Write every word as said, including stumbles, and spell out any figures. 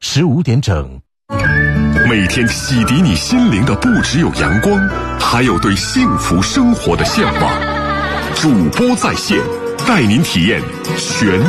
十五点整。 每天洗涤你心灵的不只有阳光，还有对幸福生活的向往。主播在线，带您体验全